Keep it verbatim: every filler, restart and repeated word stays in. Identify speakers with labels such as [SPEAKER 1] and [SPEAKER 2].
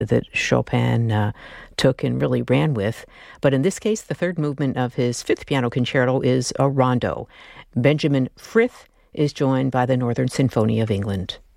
[SPEAKER 1] that Chopin uh, took and really ran with. But in this case, the third movement of his fifth piano concerto is a rondo. Benjamin Frith is joined by the Northern Symphony of England.